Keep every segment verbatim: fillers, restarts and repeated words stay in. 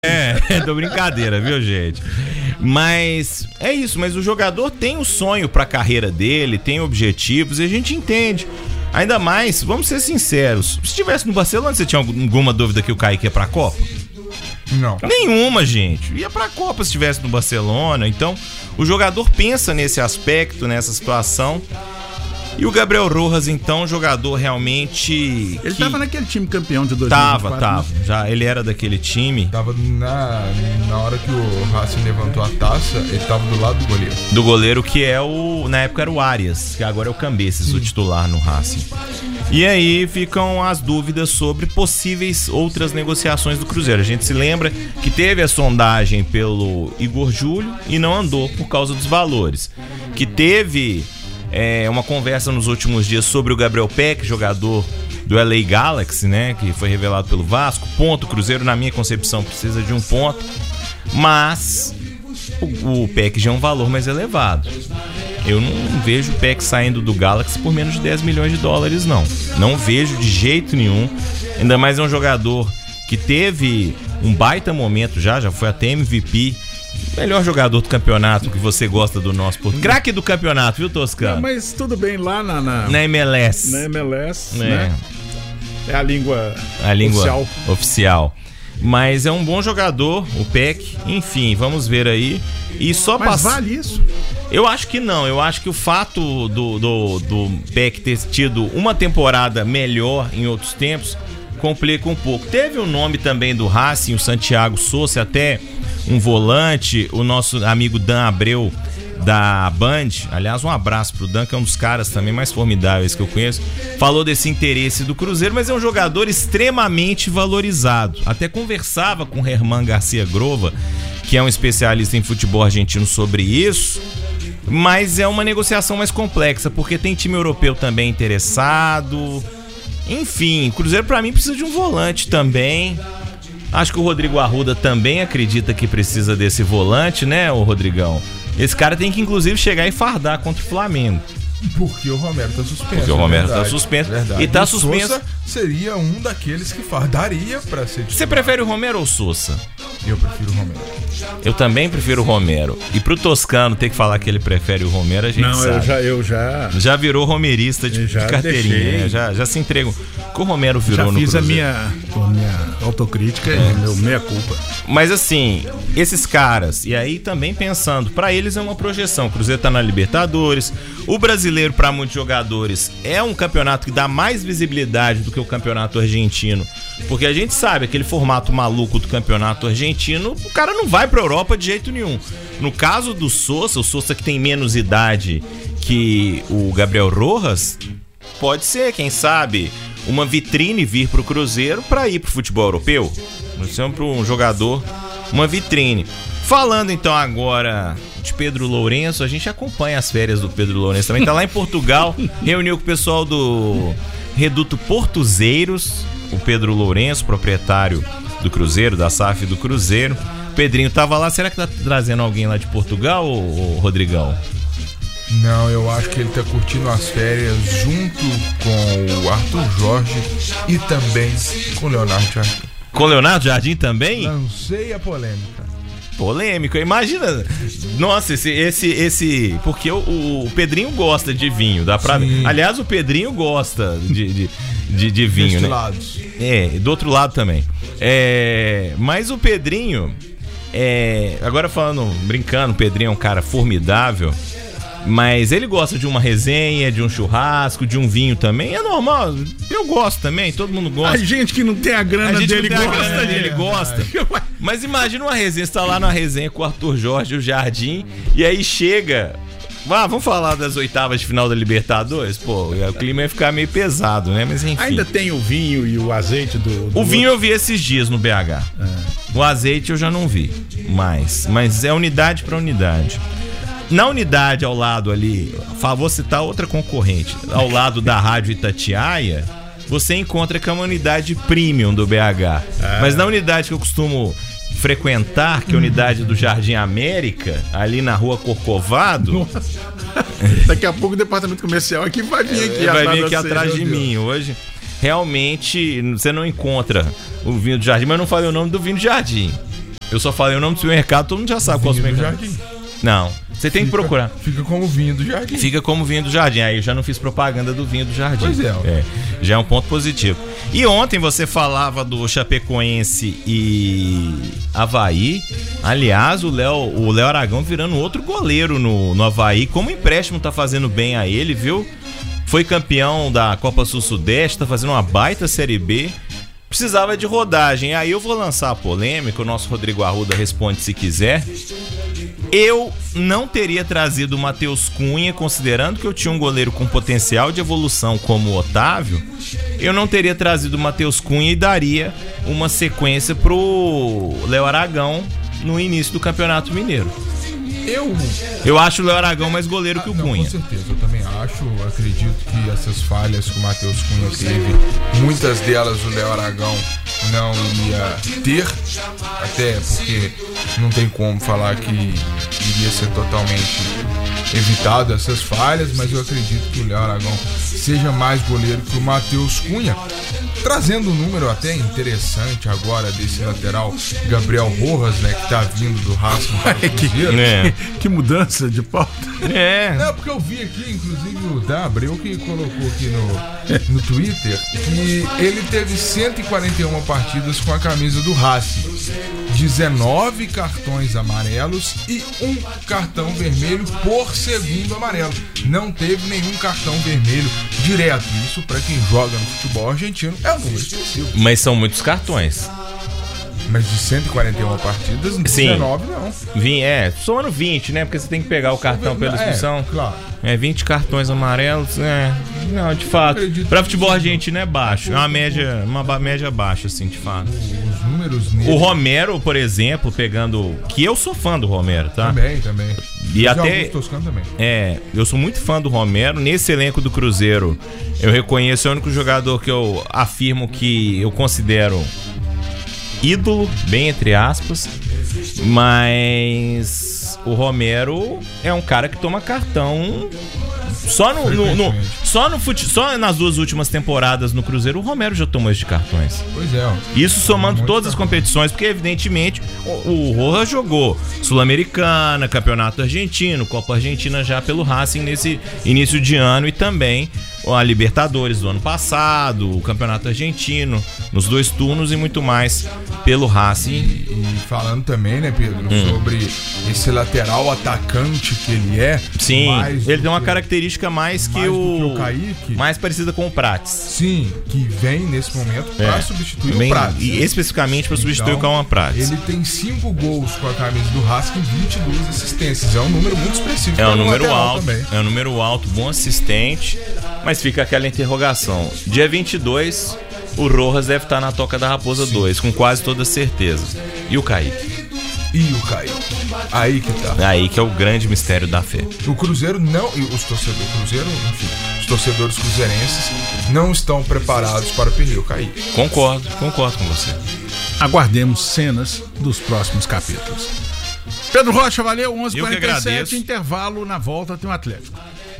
É, tô brincadeira, viu, gente? Mas é isso, mas o jogador tem o sonho pra carreira dele, tem objetivos e a gente entende. Ainda mais, vamos ser sinceros, se estivesse no Barcelona, você tinha alguma dúvida que o Kaique ia pra Copa? Não. Nenhuma, gente. Ia pra Copa se estivesse no Barcelona. Então, o jogador pensa nesse aspecto, nessa situação. E o Gabriel Rojas, então, jogador realmente... Ele que... tava naquele time campeão de dois mil e vinte e quatro. Tava, tava. Né? Já, ele era daquele time. Tava na, na hora que o Racing levantou a taça, ele tava do lado do goleiro. Do goleiro que é o... Na época era o Arias, que agora é o Cambeses, Sim. o titular no Racing. E aí ficam as dúvidas sobre possíveis outras negociações do Cruzeiro. A gente se lembra que teve a sondagem pelo Igor Júlio e não andou por causa dos valores. Que teve... É, uma conversa nos últimos dias sobre o Gabriel Peck, jogador do L A Galaxy, né, que foi revelado pelo Vasco. Ponto, o Cruzeiro, na minha concepção, precisa de um ponto, mas o, o Peck já é um valor mais elevado. Eu não vejo o Peck saindo do Galaxy por menos de dez milhões de dólares, não. Não vejo de jeito nenhum. Ainda mais é um jogador que teve um baita momento já, já foi até M V P. Melhor jogador do campeonato que você gosta do nosso português. Craque do campeonato, viu, Toscano? Não, mas tudo bem, lá na... Na, na M L S. Na M L S, é. né? É a língua A língua oficial. oficial. Mas é um bom jogador, o Peck. Enfim, vamos ver aí. E só Mas pass... vale isso? Eu acho que não. Eu acho que o fato do, do, do Peck ter tido uma temporada melhor em outros tempos complica um pouco. Teve o nome também do Racing, o Santiago Sousa, até... um volante, o nosso amigo Dan Abreu da Band, aliás, um abraço pro Dan, que é um dos caras também mais formidáveis que eu conheço, falou desse interesse do Cruzeiro, mas é um jogador extremamente valorizado. Até conversava com o Herman Garcia Grova, que é um especialista em futebol argentino, sobre isso, mas é uma negociação mais complexa, porque tem time europeu também interessado. Enfim, o Cruzeiro pra mim precisa de um volante também. Acho que o Rodrigo Arruda também acredita que precisa desse volante, né, o Rodrigão? Esse cara tem que, inclusive, chegar e fardar contra o Flamengo. Porque o Romero tá suspenso. Porque o Romero verdade, tá suspenso. Verdade. E tá o suspenso. Sousa seria um daqueles que fardaria pra ser titular. Você prefere o Romero ou o Sousa? Eu prefiro o Romero. Eu também prefiro o Romero. E pro Toscano ter que falar que ele prefere o Romero, a gente Não, sabe. eu já... Eu já... já virou romerista de, já de carteirinha, né? já, já se entregou. Que o Romero virou já no fiz Cruzeiro. a minha, a minha autocrítica É. e meu meia-culpa. Mas assim, esses caras, e aí também pensando, pra eles é uma projeção. O Cruzeiro tá na Libertadores. O brasileiro, pra muitos jogadores, é um campeonato que dá mais visibilidade do que o campeonato argentino. Porque a gente sabe, aquele formato maluco do campeonato argentino, o cara não vai pra Europa de jeito nenhum. No caso do Sousa, o Sousa que tem menos idade que o Gabriel Rojas, pode ser, quem sabe, uma vitrine vir pro Cruzeiro pra ir pro futebol europeu. Nós somos para um jogador, uma vitrine. Falando então agora de Pedro Lourenço, a gente acompanha as férias do Pedro Lourenço também. Tá lá em Portugal, reuniu com o pessoal do Reduto Portuzeiros, o Pedro Lourenço, proprietário do Cruzeiro, da S A F do Cruzeiro. O Pedrinho tava lá, será que tá trazendo alguém lá de Portugal, ô, ô, Rodrigão? Não, eu acho que ele tá curtindo as férias junto com o Arthur Jorge e também com o Leonardo Jardim. Com o Leonardo Jardim também? Lancei a polêmica. Polêmico, imagina. Nossa, esse, esse, esse porque o, o Pedrinho gosta de vinho, dá pra ver. Aliás, o Pedrinho gosta de, de, de, de vinho, Destilados. né? É, do outro lado também. É, mas o Pedrinho, é, agora falando, brincando, o Pedrinho é um cara formidável. Mas ele gosta de uma resenha, de um churrasco, de um vinho também. É normal, eu gosto também, todo mundo gosta. A gente que não tem a grana a gente dele não tem gosta. A grana dele é. gosta. Mas imagina uma resenha, você tá lá na resenha com o Arthur Jorge e o Jardim, e aí chega... Ah, vamos falar das oitavas de final da Libertadores? Pô, o clima ia ficar meio pesado, né? Mas enfim. Ainda tem o vinho e o azeite do... do o vinho eu vi esses dias no B H. É. O azeite eu já não vi mais. Mas é unidade pra unidade. Na unidade ao lado ali, vou citar outra concorrente, ao lado da Rádio Itatiaia, você encontra que é uma unidade premium do B H. Ah. Mas na unidade que eu costumo frequentar, que é a unidade do Jardim América, ali na rua Corcovado... Nossa. Daqui a pouco o departamento comercial aqui vai vir aqui, vai vir aqui assim, atrás de mim hoje. Realmente, você não encontra o vinho do Jardim, mas eu não falei o nome do vinho do Jardim. Eu só falei o nome do supermercado, todo mundo já sabe qual Vinho do supermercado. Jardim. Não, você tem Fica- que procurar. Fica como vinho do Jardim. Fica como vinho do Jardim. Aí eu já não fiz propaganda do vinho do Jardim. Pois é. É, já é um ponto positivo. E ontem você falava do Chapecoense e Avaí. Aliás, o Léo o Léo Aragão virando outro goleiro no, no Avaí. Como o empréstimo tá fazendo bem a ele, viu? Foi campeão da Copa Sul-Sudeste, tá fazendo uma baita Série B. Precisava de rodagem. Aí eu vou lançar a polêmica, o nosso Rodrigo Arruda responde se quiser. Eu não teria trazido o Matheus Cunha, considerando que eu tinha um goleiro com potencial de evolução como o Otávio. Eu não teria trazido o Matheus Cunha e daria uma sequência pro Léo Aragão no início do Campeonato Mineiro. Eu... Eu acho o Léo Aragão mais goleiro que o Não, Cunha. com certeza, eu também acho. Acredito que essas falhas que o Matheus Cunha teve, muitas delas o Léo Aragão não ia ter, até porque não tem como falar que iria ser totalmente evitado essas falhas, mas eu acredito que o Léo Aragão seja mais goleiro que o Matheus Cunha. Trazendo um número até interessante agora desse lateral Gabriel Rojas, né, que tá vindo do Racing para o Cruzeiro. É. Que mudança de pauta. É. Não, porque eu vi aqui, inclusive o da Abreu que colocou aqui no, no Twitter, que ele teve cento e quarenta e uma partidas com a camisa do Racing, dezenove cartões amarelos e um cartão vermelho por segundo amarelo. Não teve nenhum cartão vermelho direto. Isso para quem joga no futebol argentino é um número expressivo. Mas são muitos cartões. Mas de cento e quarenta e uma partidas, Sim. dezenove não. Vim, é, somando vinte, né? Porque você tem que pegar o cartão pela expulsão. É, claro. É, vinte cartões amarelos, é. Não, de fato. Acredito Pra que futebol sim. argentino é baixo. É uma média, uma ba- média baixa, assim, de fato. Os números nele O Romero, por exemplo, pegando. Que eu sou fã do Romero, tá? também, também. E Mas até- Augusto Toscano também. É, eu sou muito fã do Romero. Nesse elenco do Cruzeiro, eu reconheço, é o único jogador que eu afirmo que eu considero ídolo, bem entre aspas. Mas o Romero é um cara que toma cartão só no, no, no só no fute, só nas duas últimas temporadas no Cruzeiro o Romero já tomou esses cartões. Pois é, ó. Isso somando Muito todas as cartão. competições, porque evidentemente o, o Rojas jogou Sul-Americana, Campeonato Argentino, Copa Argentina já pelo Racing nesse início de ano e também a Libertadores do ano passado, o Campeonato Argentino, nos dois turnos e muito mais pelo Racing. E falando também, né, Pedro, Hum. sobre esse lateral atacante que ele é. Sim, mais ele do tem uma que- característica mais que mais do o, que o Kaique. mais parecida com o Prates. Sim, que vem nesse momento pra É. substituir Bem- o Prates. E especificamente para substituir Então, o Calma Prates. Ele tem cinco gols com a camisa do Racing e vinte e duas assistências. É um número muito expressivo. É para um número lateral alto, também. é um número alto, bom assistente, mas fica aquela interrogação. Dia vinte e dois, o Rojas deve estar na Toca da Raposa dois, com quase toda certeza. E o Kaique? E o Kaique. Aí que tá. Aí que é o grande mistério da fé. O Cruzeiro não. E os torcedores Cruzeiro, enfim, os torcedores cruzeirenses não estão preparados para perder o Kaique. Concordo, concordo com você. Aguardemos cenas dos próximos capítulos. Pedro Rocha, valeu. onze e Eu que quarenta e sete, agradeço. intervalo, na volta tem o Atlético.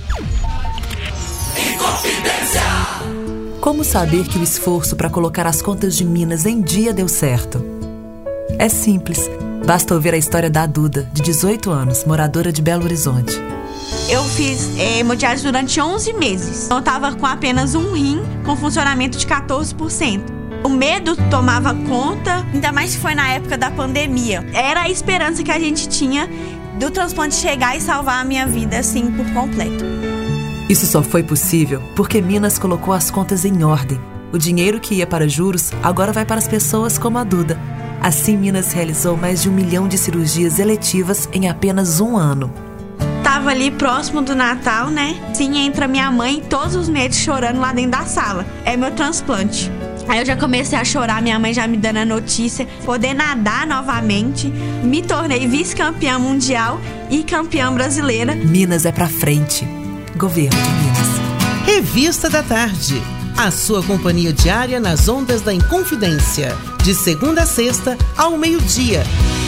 Como saber que o esforço para colocar as contas de Minas em dia deu certo? É simples. Basta ouvir a história da Duda, de dezoito anos, moradora de Belo Horizonte. Eu fiz é, hemodiálise durante onze meses. Eu tava com apenas um rim com funcionamento de quatorze por cento. O medo tomava conta, ainda mais que foi na época da pandemia. Era a esperança que a gente tinha do transplante chegar e salvar a minha vida, assim, por completo. Isso só foi possível porque Minas colocou as contas em ordem. O dinheiro que ia para juros agora vai para as pessoas como a Duda. Assim, Minas realizou mais de um milhão de cirurgias eletivas em apenas um ano. Tava ali próximo do Natal, né? Sim, entra minha mãe todos os meses chorando lá dentro da sala. É meu transplante. Aí eu já comecei a chorar, minha mãe já me dando a notícia, poder nadar novamente. Me tornei vice-campeã mundial e campeã brasileira. Minas é pra frente. Governo de Minas. Revista da Tarde. A sua companhia diária nas ondas da Inconfidência. De segunda a sexta, ao meio-dia.